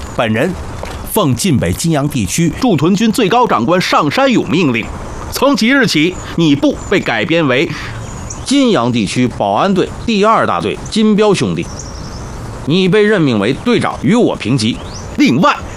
本人奉晋北金阳地区驻屯军最高长官上山勇命令，从即日起，你部被改编为金阳地区保安队第2大队金彪兄弟，你被任命为队长，与我平级。另外，